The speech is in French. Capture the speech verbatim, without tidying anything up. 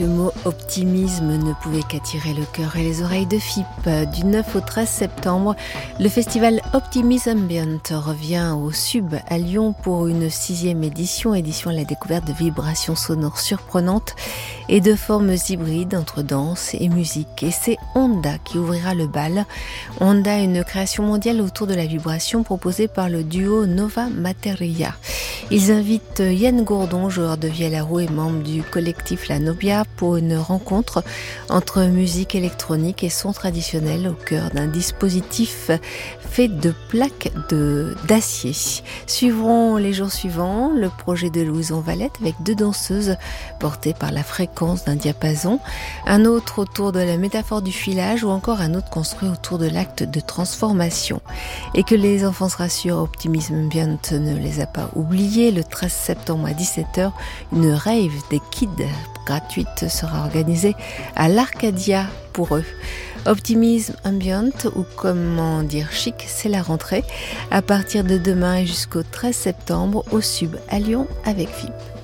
Le mot optimisme ne pouvait qu'attirer le cœur et les oreilles de F I P. Du neuf au treize septembre, le festival Optimism Ambient revient au Sub à Lyon pour une sixième édition, édition à la découverte de vibrations sonores surprenantes et de formes hybrides entre danse et musique. Et c'est Honda qui ouvrira le bal. Honda, une création mondiale autour de la vibration proposée par le duo Nova Materia. Ils invitent Yann Gourdon, joueur de vielle à roue et membre du collectif La Nobia, pour une rencontre entre musique électronique et son traditionnel au cœur d'un dispositif fait de plaques de, d'acier. Suivront les jours suivants le projet de Louison Valette avec deux danseuses portées par la fréquence d'un diapason, un autre autour de la métaphore du filage ou encore un autre construit autour de l'acte de transformation. Et que les enfants se rassurent, Optimism Ambient ne les a pas oubliés. Le treize septembre à dix-sept heures, une rave des kids gratuite sera organisée à l'Arcadia pour eux. Optimism Ambient, ou comment dire chic, c'est la rentrée, à partir de demain et jusqu'au treize septembre au Sub à Lyon avec F I P.